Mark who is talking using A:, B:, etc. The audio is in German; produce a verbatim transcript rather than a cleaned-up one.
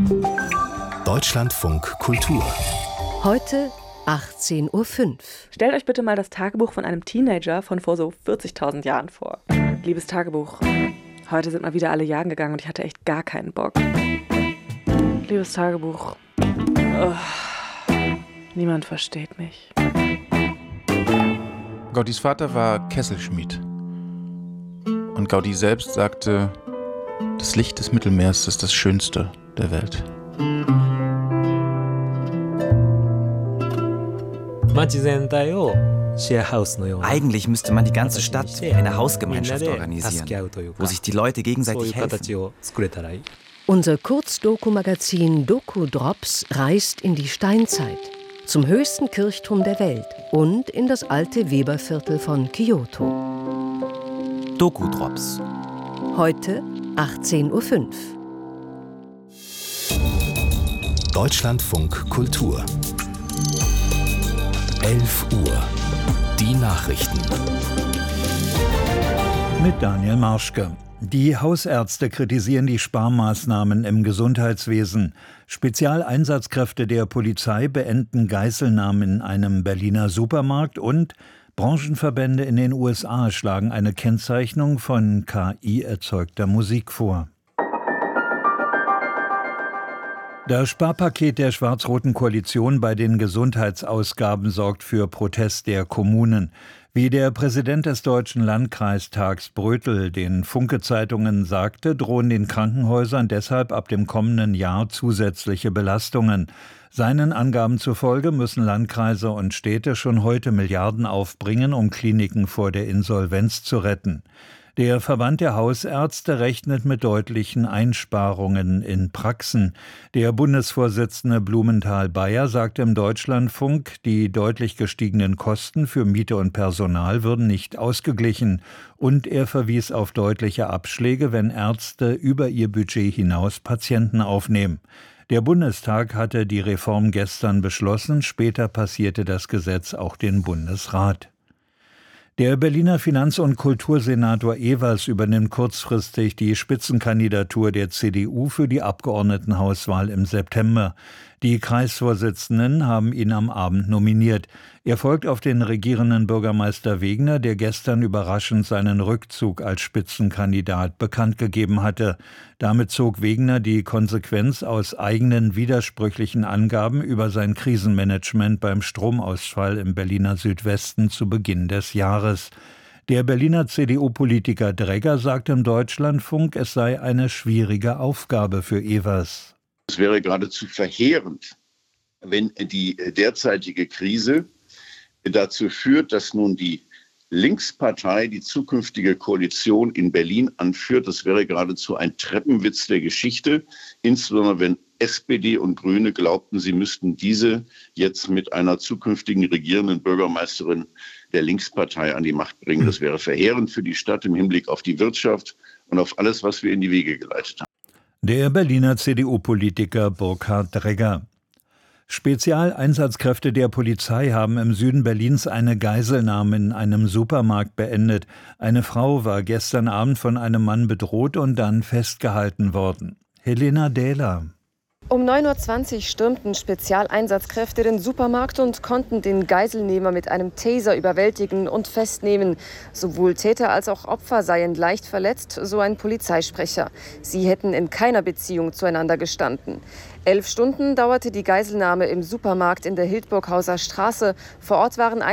A: Deutschlandfunk Kultur.
B: Heute achtzehn Uhr fünf.
C: Stellt euch bitte mal das Tagebuch von einem Teenager von vor so vierzigtausend Jahren vor. Liebes Tagebuch, heute sind mal wieder alle jagen gegangen und ich hatte echt gar keinen Bock. Liebes Tagebuch, oh, niemand versteht mich.
D: Gaudis Vater war Kesselschmied. Und Gaudí selbst sagte, das Licht des Mittelmeers ist das Schönste der Welt.
E: Eigentlich müsste man die ganze Stadt wie eine Hausgemeinschaft organisieren, wo sich die Leute gegenseitig helfen.
B: Unser Kurzdoku-Magazin Doku Drops reist in die Steinzeit, zum höchsten Kirchturm der Welt und in das alte Weberviertel von Kyoto.
E: Doku Drops.
B: Heute achtzehn Uhr fünf.
A: Deutschlandfunk Kultur. elf Uhr. Die Nachrichten.
F: Mit Daniel Marschke. Die Hausärzte kritisieren die Sparmaßnahmen im Gesundheitswesen. Spezialeinsatzkräfte der Polizei beenden Geiselnahmen in einem Berliner Supermarkt und Branchenverbände in den U S A schlagen eine Kennzeichnung von K I-erzeugter Musik vor. Das Sparpaket der schwarz-roten Koalition bei den Gesundheitsausgaben sorgt für Protest der Kommunen. Wie der Präsident des Deutschen Landkreistags Brötel den Funke-Zeitungen sagte, drohen den Krankenhäusern deshalb ab dem kommenden Jahr zusätzliche Belastungen. Seinen Angaben zufolge müssen Landkreise und Städte schon heute Milliarden aufbringen, um Kliniken vor der Insolvenz zu retten. Der Verband der Hausärzte rechnet mit deutlichen Einsparungen in Praxen. Der Bundesvorsitzende Blumenthal-Bayer sagte im Deutschlandfunk, die deutlich gestiegenen Kosten für Miete und Personal würden nicht ausgeglichen. Und er verwies auf deutliche Abschläge, wenn Ärzte über ihr Budget hinaus Patienten aufnehmen. Der Bundestag hatte die Reform gestern beschlossen, später passierte das Gesetz auch den Bundesrat. Der Berliner Finanz- und Kultursenator Ewers übernimmt kurzfristig die Spitzenkandidatur der C D U für die Abgeordnetenhauswahl im September. Die Kreisvorsitzenden haben ihn am Abend nominiert. Er folgt auf den regierenden Bürgermeister Wegner, der gestern überraschend seinen Rückzug als Spitzenkandidat bekannt gegeben hatte. Damit zog Wegner die Konsequenz aus eigenen widersprüchlichen Angaben über sein Krisenmanagement beim Stromausfall im Berliner Südwesten zu Beginn des Jahres. Der Berliner C D U-Politiker Dregger sagt im Deutschlandfunk, es sei eine schwierige Aufgabe für Ewers.
G: Es wäre geradezu verheerend, wenn die derzeitige Krise dazu führt, dass nun die Linkspartei die zukünftige Koalition in Berlin anführt. Das wäre geradezu ein Treppenwitz der Geschichte, insbesondere wenn S P D und Grüne glaubten, sie müssten diese jetzt mit einer zukünftigen regierenden Bürgermeisterin der Linkspartei an die Macht bringen. Das wäre verheerend für die Stadt im Hinblick auf die Wirtschaft und auf alles, was wir in die Wege geleitet haben.
F: Der Berliner C D U-Politiker Burkhard Dregger. Spezialeinsatzkräfte der Polizei haben im Süden Berlins eine Geiselnahme in einem Supermarkt beendet. Eine Frau war gestern Abend von einem Mann bedroht und dann festgehalten worden. Helena Dähler.
H: Um neun Uhr zwanzig stürmten Spezialeinsatzkräfte den Supermarkt und konnten den Geiselnehmer mit einem Taser überwältigen und festnehmen. Sowohl Täter als auch Opfer seien leicht verletzt, so ein Polizeisprecher. Sie hätten in keiner Beziehung zueinander gestanden. Elf Stunden dauerte die Geiselnahme im Supermarkt in der Hildburghauser Straße. Vor Ort waren